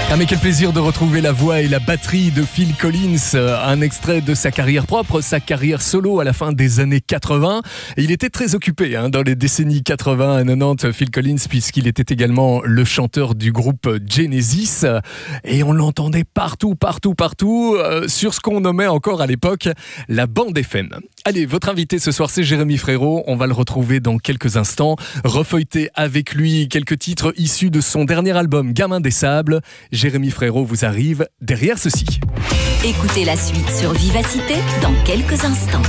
Ah mais quel plaisir de retrouver la voix et la batterie de Phil Collins, un extrait de sa carrière propre, sa carrière solo à la fin des années 80. Et il était très occupé dans les décennies 80 et 90, Phil Collins, puisqu'il était également le chanteur du groupe Genesis. Et on l'entendait partout, sur ce qu'on nommait encore à l'époque la bande FM. Allez, votre invité ce soir, c'est Jérémy Frérot. On va le retrouver dans quelques instants. Refeuilleter avec lui quelques titres issus de son dernier album Gamin des Sables. Jérémy Frérot vous arrive derrière ceci. Écoutez la suite sur Vivacité dans quelques instants.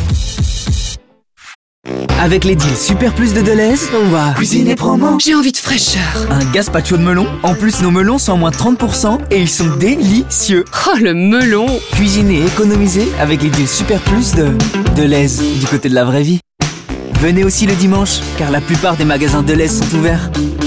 Avec les deals Super Plus de Deleuze, on va cuisiner promo. J'ai envie de fraîcheur. Un gazpacho de melon. En plus, nos melons sont à moins 30% et ils sont délicieux. Oh, le melon. Cuisiner et économiser avec les deals Super Plus de Deleuze, du côté de la vraie vie. Venez aussi le dimanche, car la plupart des magasins Deleuze sont ouverts.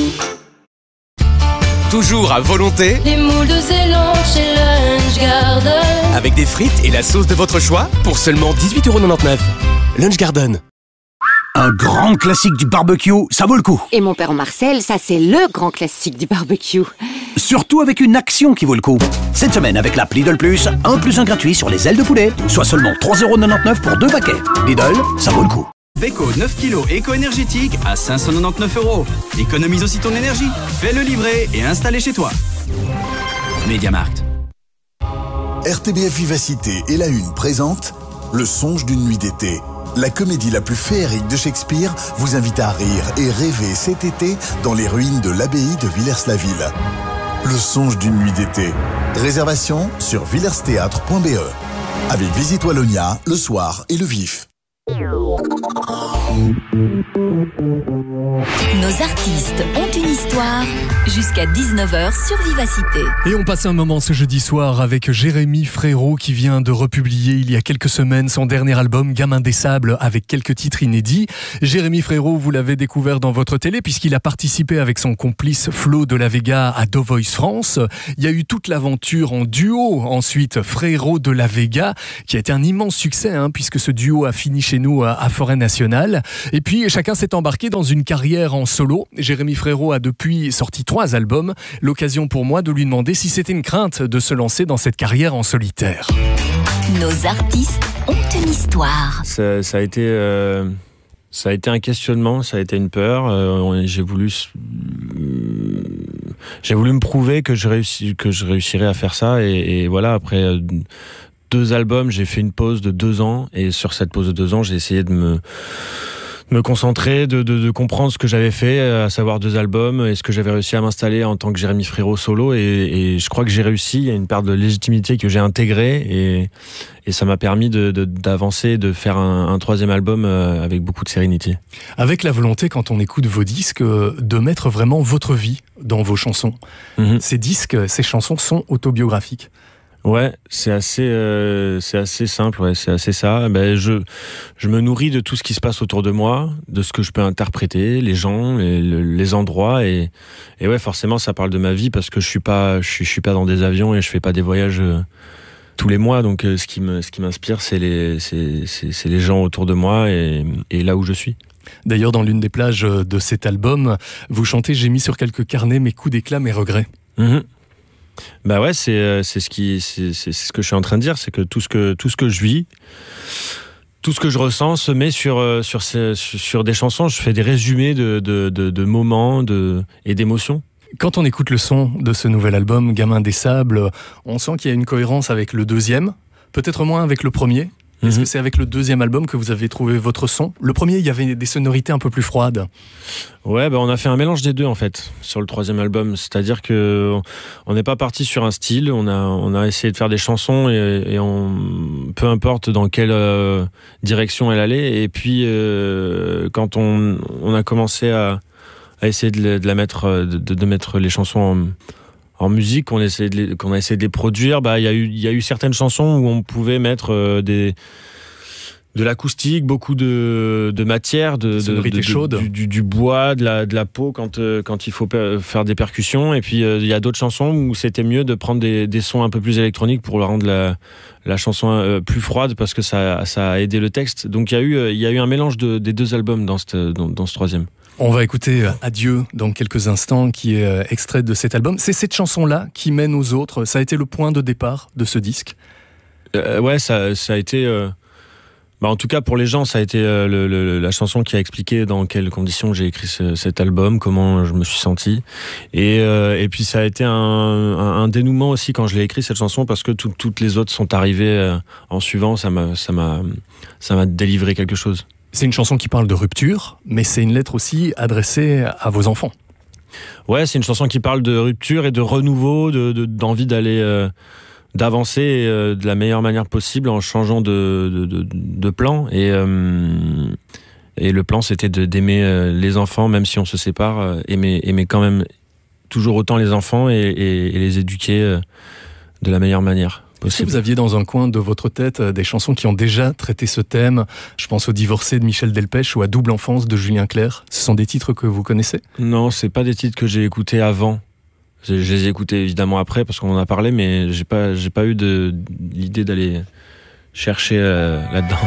Toujours à volonté, les moules de Zélande chez Lunch Garden. avec des frites et la sauce de votre choix pour seulement 18,99€. Lunch Garden. Un grand classique du barbecue, ça vaut le coup. Et mon père Marcel, ça c'est le grand classique du barbecue. Surtout avec une action qui vaut le coup. Cette semaine, avec l'app Lidl Plus, 1 + 1 gratuit sur les ailes de poulet, soit seulement 3,99€ pour 2 paquets. Lidl, ça vaut le coup. Beko 9 kg éco-énergétique à 599€. Économise aussi ton énergie. Fais-le livrer et installer chez toi. Mediamarkt. RTBF Vivacité et La Une présente Le songe d'une nuit d'été. La comédie la plus féerique de Shakespeare vous invite à rire et rêver cet été dans les ruines de l'abbaye de Villers-la-Ville. Le songe d'une nuit d'été. Réservation sur villersthéâtre.be. Avec Visite Wallonia, le soir et le vif. Nos artistes ont une histoire jusqu'à 19h sur Vivacité. Et on passe un moment ce jeudi soir avec Jérémy Frérot qui vient de republier il y a quelques semaines son dernier album Gamin des Sables avec quelques titres inédits. Jérémy Frérot, vous l'avez découvert dans votre télé puisqu'il a participé avec son complice Flo de la Vega à The Voice France. Il y a eu toute l'aventure en duo ensuite, Frérot de la Vega, qui a été un immense succès puisque ce duo a fini chez nous à Forêt Nationale. Et puis chacun s'est embarqué dans une carrière en solo. Jérémy Frérot a depuis sorti 3 albums. L'occasion pour moi de lui demander si c'était une crainte de se lancer dans cette carrière en solitaire. Nos artistes ont une histoire. Ça a été un questionnement, ça a été une peur. J'ai voulu me prouver que je réussirais à faire ça. Et voilà, après 2 albums, j'ai fait une pause de 2 ans. Et sur cette pause de 2 ans, j'ai essayé de me concentrer, de comprendre ce que j'avais fait, à savoir 2 albums, et ce que j'avais réussi à m'installer en tant que Jérémy Frérot solo, et je crois que j'ai réussi. Il y a une part de légitimité que j'ai intégrée, et ça m'a permis d'avancer, de faire un 3e album avec beaucoup de sérénité. Avec la volonté, quand on écoute vos disques, de mettre vraiment votre vie dans vos chansons. Ces disques, ces chansons sont autobiographiques. Ouais, c'est assez simple, ouais, c'est assez ça. Je me nourris de tout ce qui se passe autour de moi, de ce que je peux interpréter, les gens, les endroits, et ouais, forcément, ça parle de ma vie parce que je suis pas dans des avions et je fais pas des voyages tous les mois. Donc, ce qui m'inspire, c'est les gens autour de moi et là où je suis. D'ailleurs, dans l'une des plages de cet album, vous chantez « J'ai mis sur quelques carnets mes coups d'éclat, mes regrets ». Bah ouais, c'est ce que je suis en train de dire, c'est que tout ce que je vis, tout ce que je ressens se met sur des chansons. Je fais des résumés de moments et d'émotions. Quand on écoute le son de ce nouvel album Gamin des Sables, on sent qu'il y a une cohérence avec le 2e, peut-être moins avec le 1er. Est-ce que c'est avec le 2e album que vous avez trouvé votre son ? Le 1er, il y avait des sonorités un peu plus froides. Ouais, on a fait un mélange des deux en fait sur le 3e album. C'est-à-dire que on n'est pas parti sur un style. On a essayé de faire des chansons et peu importe dans quelle direction elle allait. Et puis quand on a commencé à essayer de mettre les chansons en musique, qu'on a essayé de les produire, il y a eu certaines chansons où on pouvait mettre de l'acoustique, beaucoup de matière, du bois, de la peau quand il faut faire des percussions. Et puis il y a d'autres chansons où c'était mieux de prendre des sons un peu plus électroniques pour rendre la chanson plus froide parce que ça a aidé le texte. Donc il y a eu un mélange des 2 albums dans ce 3e. On va écouter Adieu dans quelques instants, qui est extrait de cet album. C'est cette chanson-là qui mène aux autres. Ça a été le point de départ de ce disque. Ouais, ça a été... en tout cas, pour les gens, ça a été la chanson qui a expliqué dans quelles conditions j'ai écrit cet album, comment je me suis senti. Et puis, ça a été un dénouement aussi quand je l'ai écrit, cette chanson, parce que toutes les autres sont arrivées en suivant. Ça m'a délivré quelque chose. C'est une chanson qui parle de rupture, mais c'est une lettre aussi adressée à vos enfants. Ouais, c'est une chanson qui parle de rupture et de renouveau, d'envie d'aller... d'avancer de la meilleure manière possible en changeant de plan. Et le plan, c'était d'aimer les enfants, même si on se sépare, aimer quand même toujours autant les enfants et les éduquer de la meilleure manière Est-ce que possible. vous aviez dans un coin de votre tête des chansons qui ont déjà traité ce thème? Je pense au Divorcé de Michel Delpech ou à Double Enfance de Julien Clerc. Ce sont des titres que vous connaissez? Non, c'est pas des titres que j'ai écoutés avant. Je les ai écoutés évidemment après parce qu'on en a parlé, mais j'ai pas eu l'idée d'aller chercher là-dedans.